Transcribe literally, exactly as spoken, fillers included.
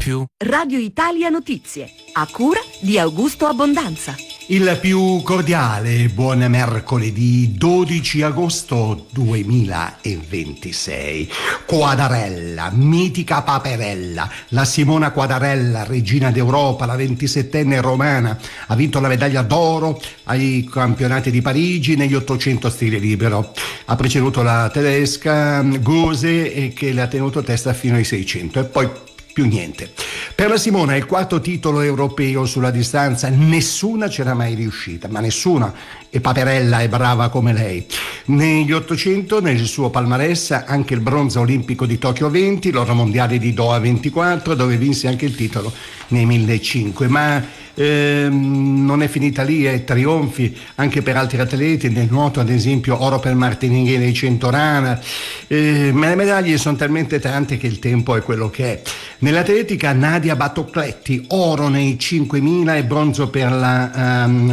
più. Radio Italia Notizie, a cura di Augusto Abbondanza. Il più cordiale buon mercoledì dodici agosto duemilaventisei. Quadarella, mitica Paperella, la Simona Quadarella, regina d'Europa, la ventisettenne romana, ha vinto la medaglia d'oro ai campionati di Parigi negli ottocento stile libero. Ha preceduto la tedesca Gose e che le ha tenuto testa fino ai seicento e poi più niente. Per la Simona è il quarto titolo europeo sulla distanza, nessuna c'era mai riuscita, ma nessuna, e Paperella è brava come lei. Negli ottocento, nel suo palmarès, anche il bronzo olimpico di Tokyo venti, l'oro mondiale di Doha ventiquattro, dove vinse anche il titolo nei millecinquecento, ma Ehm, non è finita lì, è trionfi anche per altri atleti, nel nuoto ad esempio oro per Martinenghi nei cento rana, eh, ma le medaglie sono talmente tante che il tempo è quello che è. Nell'atletica Nadia Battocletti, oro nei cinquemila e bronzo per la um,